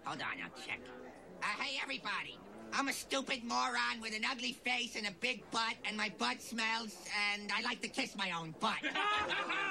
Hold on, I'll check. Hey, everybody. I'm a stupid moron with an ugly face and a big butt, and my butt smells, and I like to kiss my own butt.